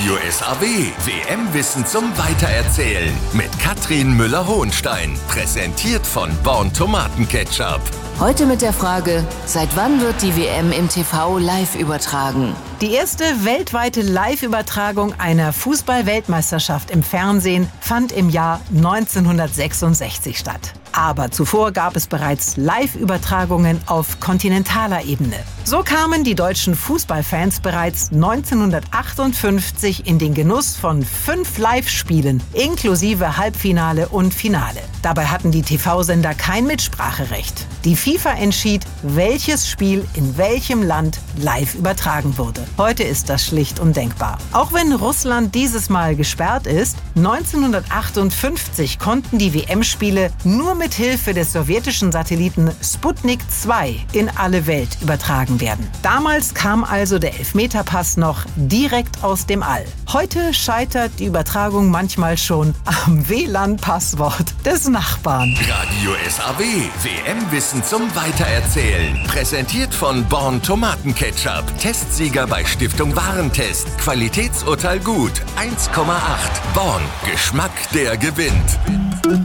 Radio SAW. WM-Wissen zum Weitererzählen. Mit Katrin Müller-Hohenstein. Präsentiert von Born Tomatenketchup. Heute mit der Frage, seit wann wird die WM im TV live übertragen? Die erste weltweite Live-Übertragung einer Fußball-Weltmeisterschaft im Fernsehen fand im Jahr 1966 statt. Aber zuvor gab es bereits Live-Übertragungen auf kontinentaler Ebene. So kamen die deutschen Fußballfans bereits 1958 in den Genuss von 5 Live-Spielen, inklusive Halbfinale und Finale. Dabei hatten die TV-Sender kein Mitspracherecht. Die FIFA entschied, welches Spiel in welchem Land live übertragen wurde. Heute ist das schlicht undenkbar. Auch wenn Russland dieses Mal gesperrt ist, 1958 konnten die WM-Spiele nur mit Hilfe des sowjetischen Satelliten Sputnik 2 in alle Welt übertragen werden. Damals kam also der Elfmeterpass noch direkt aus dem All. Heute scheitert die Übertragung manchmal schon am WLAN-Passwort des Nachbarn. Radio SAW. WM-Wissen zum Weitererzählen. Präsentiert von Born Tomatenketchup. Testsieger bei Stiftung Warentest. Qualitätsurteil gut. 1,8. Born. Geschmack, der gewinnt.